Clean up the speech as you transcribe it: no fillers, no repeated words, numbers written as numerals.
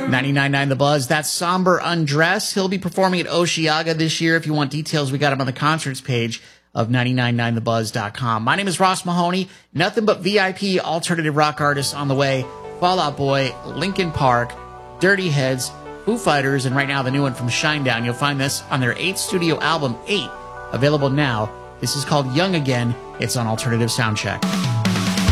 99.9 The Buzz, that's Somber Undress. He'll be performing at Osheaga this year. If you want details, we got him on the concerts page of 999thebuzz.com. My name is Ross Mahoney. Nothing but VIP alternative rock artists on the way. Fall Out Boy, Linkin Park, Dirty Heads, Foo Fighters, and right now the new one from Shinedown. You'll find this on their 8th studio album, 8, available now. This is called Young Again. It's on Alternative Soundcheck.